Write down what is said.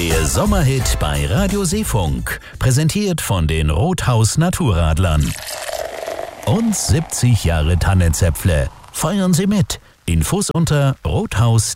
Der Sommerhit bei Radio Seefunk, präsentiert von den Rothaus Naturradlern. Und 70 Jahre Tannenzäpfle. Feiern Sie mit. Infos unter rothaus-